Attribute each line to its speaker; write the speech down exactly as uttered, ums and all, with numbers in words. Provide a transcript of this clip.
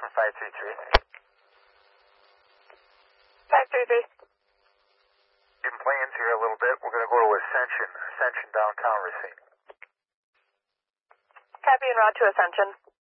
Speaker 1: from five three three.
Speaker 2: five three three.
Speaker 1: Even planes here a little bit. We're going to go to Ascension. Ascension downtown, Racine.
Speaker 2: Copy and route to Ascension.